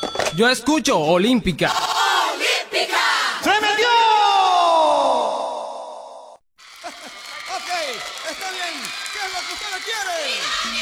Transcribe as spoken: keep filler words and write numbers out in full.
Yo escucho Olímpica. ¡Olímpica! ¡Se metió! Ok, está bien. ¿Qué es lo que ustedes quieren?